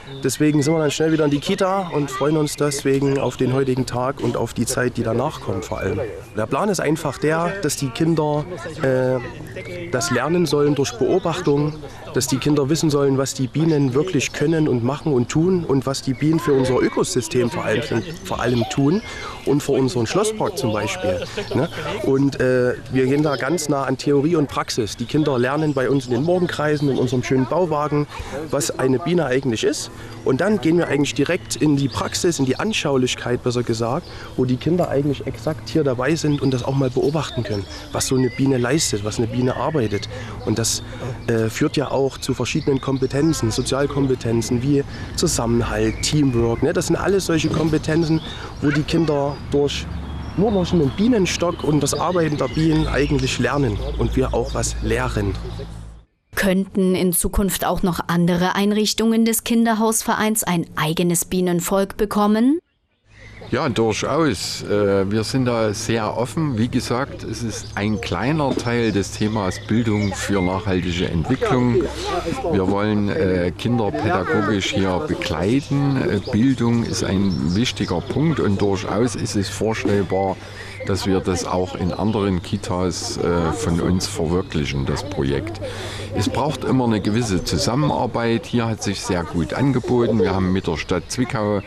Deswegen sind wir dann schnell wieder in die Kita und freuen uns deswegen auf den heutigen Tag und auf die Zeit, die danach kommt vor allem. Der Plan ist einfach der, dass die Kinder das lernen sollen durch Beobachtung, dass die Kinder wissen sollen, was die Bienen wirklich können und machen und tun und was die Bienen für unser Ökosystem vor allem tun und für unseren Schlosspark zum Beispiel. Ne? Und wir gehen da ganz nah an Theorie und Praxis. Die Kinder lernen bei uns in den Morgenkreisen, in unserem schönen Bauwagen, was eine Biene eigentlich ist. Und dann gehen wir eigentlich direkt in die Praxis, in die Anschaulichkeit besser gesagt, wo die Kinder eigentlich exakt hier dabei sind und das auch mal beobachten können, was so eine Biene leistet, was eine Biene arbeitet. Und das führt ja auch zu verschiedenen Kompetenzen, Sozialkompetenzen wie Zusammenhalt, Teamwork. Ne? Das sind alles solche Kompetenzen, wo die Kinder nur durch einen Bienenstock und das Arbeiten der Bienen eigentlich lernen und wir auch was lehren. Könnten in Zukunft auch noch andere Einrichtungen des Kinderhausvereins ein eigenes Bienenvolk bekommen? Ja, durchaus. Wir sind da sehr offen. Wie gesagt, es ist ein kleiner Teil des Themas Bildung für nachhaltige Entwicklung. Wir wollen Kinder pädagogisch hier begleiten. Bildung ist ein wichtiger Punkt und durchaus ist es vorstellbar, dass wir das auch in anderen Kitas von uns verwirklichen, das Projekt. Es braucht immer eine gewisse Zusammenarbeit. Hier hat sich sehr gut angeboten. Wir haben mit der Stadt Zwickau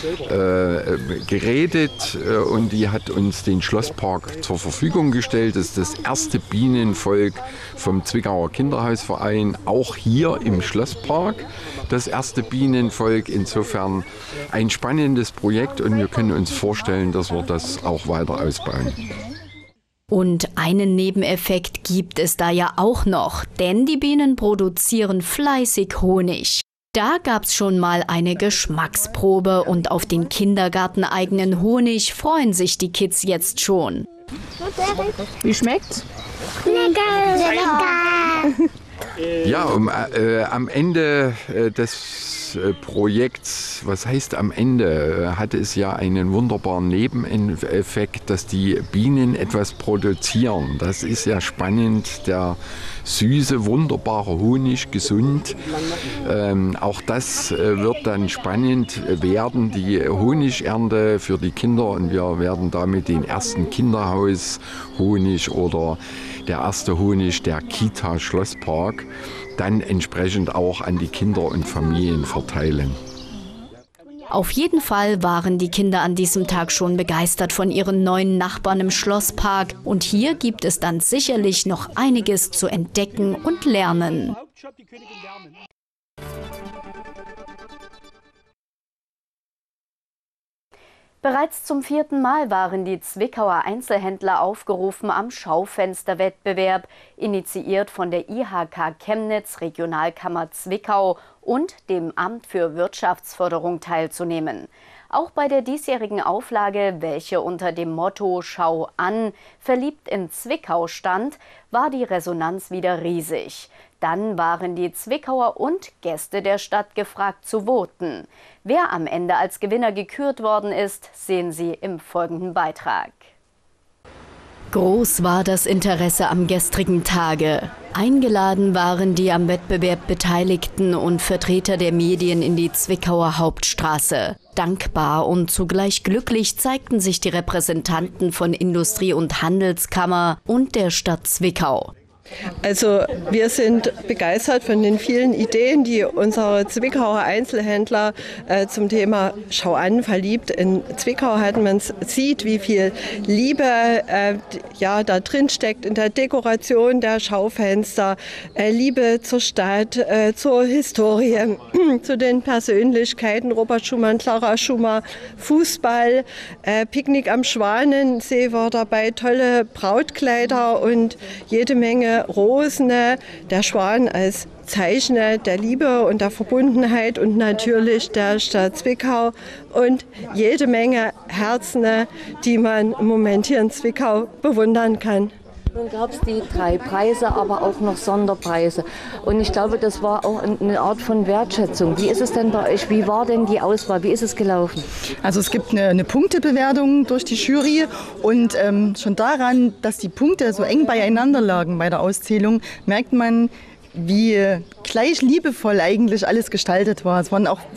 geredet und die hat uns den Schlosspark zur Verfügung gestellt. Das ist das erste Bienenvolk vom Zwickauer Kinderhausverein, auch hier im Schlosspark. Das erste Bienenvolk, insofern ein spannendes Projekt und wir können uns vorstellen, dass wir das auch weiter ausbauen. Und einen Nebeneffekt gibt es da ja auch noch, denn die Bienen produzieren fleißig Honig. Da gab's schon mal eine Geschmacksprobe und auf den kindergarteneigenen Honig freuen sich die Kids jetzt schon. Wie schmeckt's? Lecker, lecker. Ja, am Ende des Projekts, was heißt am Ende, hatte es ja einen wunderbaren Nebeneffekt, dass die Bienen etwas produzieren. Das ist ja spannend, der süße, wunderbare Honig, gesund. Auch das wird dann spannend werden, die Honigernte für die Kinder und wir werden damit den ersten Kinderhaus-Honig oder der erste Honig der Kita Schlosspark dann entsprechend auch an die Kinder und Familien verteilen. Auf jeden Fall waren die Kinder an diesem Tag schon begeistert von ihren neuen Nachbarn im Schlosspark. Und hier gibt es dann sicherlich noch einiges zu entdecken und lernen. Bereits zum 4. Mal waren die Zwickauer Einzelhändler aufgerufen am Schaufensterwettbewerb, initiiert von der IHK Chemnitz, Regionalkammer Zwickau und dem Amt für Wirtschaftsförderung teilzunehmen. Auch bei der diesjährigen Auflage, welche unter dem Motto »Schau an, verliebt in Zwickau« stand, war die Resonanz wieder riesig. Dann waren die Zwickauer und Gäste der Stadt gefragt zu voten. Wer am Ende als Gewinner gekürt worden ist, sehen Sie im folgenden Beitrag. Groß war das Interesse am gestrigen Tage. Eingeladen waren die am Wettbewerb Beteiligten und Vertreter der Medien in die Zwickauer Hauptstraße. Dankbar und zugleich glücklich zeigten sich die Repräsentanten von Industrie- und Handelskammer und der Stadt Zwickau. Also wir sind begeistert von den vielen Ideen, die unsere Zwickauer Einzelhändler zum Thema Schau an, verliebt in Zwickau hatten. Man sieht, wie viel Liebe da drin steckt in der Dekoration der Schaufenster, Liebe zur Stadt, zur Historie, zu den Persönlichkeiten, Robert Schumann, Clara Schumann, Fußball, Picknick am Schwanensee war dabei, tolle Brautkleider und jede Menge Rosen, der Schwan als Zeichen der Liebe und der Verbundenheit und natürlich der Stadt Zwickau und jede Menge Herzen, die man im Moment hier in Zwickau bewundern kann. Nun gab es die 3 Preise, aber auch noch Sonderpreise. Und ich glaube, das war auch eine Art von Wertschätzung. Wie ist es denn bei euch? Wie war denn die Auswahl? Wie ist es gelaufen? Also es gibt eine Punktebewertung durch die Jury und schon daran, dass die Punkte so eng beieinander lagen bei der Auszählung, merkt man, wie gleich liebevoll eigentlich alles gestaltet war. Es waren auch